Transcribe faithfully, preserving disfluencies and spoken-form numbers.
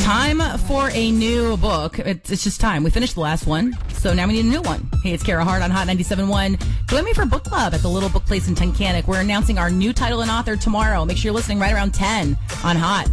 Time for a new book. It's, it's just time. We finished the last one, so now we need a new one. Hey, it's Kara Hart on Hot ninety-seven point one. Join me for book club at the Little Book Place in Tunkhannock. We're announcing our new title and author tomorrow. Make sure you're listening right around ten on Hot.